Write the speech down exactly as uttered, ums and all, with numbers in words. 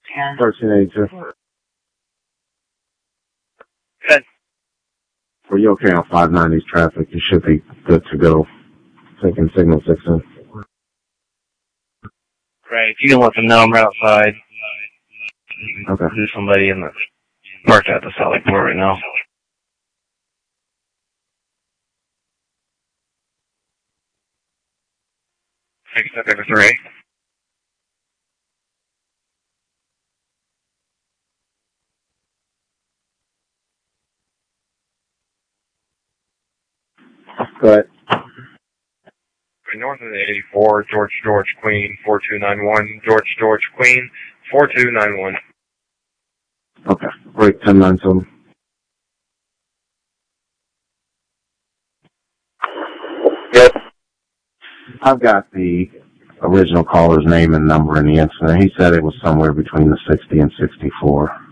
thirteen eighty-two. Good. Were you okay on five ninety's traffic? You should be good to go. Taking signal six in. Great. If you can let them know I'm right outside. Okay. There's somebody in the marked at the Sally Port right now. Six seven three. Go ahead. North of the eighty-four, George George Queen, four two nine one, George George Queen, four two nine one. Okay. Break ten nine seven. Good. I've got the original caller's name and number in the incident. He said it was somewhere between the sixty and sixty-four.